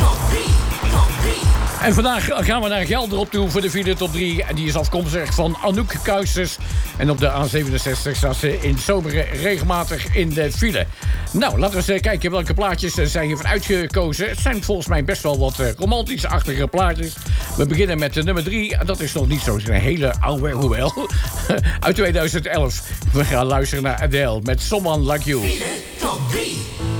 En vandaag gaan we naar Gelderop toe voor de file top 3. En die is afkomstig van Anouk Kuijsters. En op de A67 staat ze in Zomeren regelmatig in de file. Nou, laten we eens kijken welke plaatjes zijn hiervan uitgekozen. Het zijn volgens mij best wel wat romantisch-achtige plaatjes. We beginnen met de nummer 3. Dat is nog niet zo'n hele oude, hoewel. Uit 2011. We gaan luisteren naar Adele met Someone Like You. File top 3.